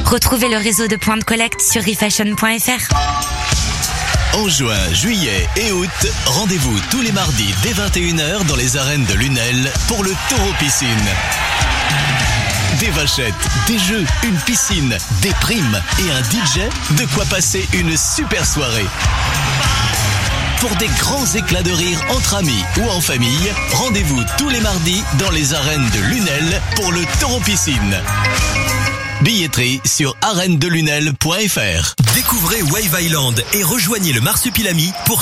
Retrouvez le réseau de points de collecte sur refashion.fr. En juin, juillet et août, rendez-vous tous les mardis dès 21h dans les arènes de Lunel pour le Taureau Piscine. Des vachettes, des jeux, une piscine, des primes et un DJ, de quoi passer une super soirée. Pour des grands éclats de rire entre amis ou en famille, rendez-vous tous les mardis dans les arènes de Lunel pour le Taureau Piscine. Billetterie sur arènedelunel.fr. Découvrez Wave Island et rejoignez le Marsupilami pour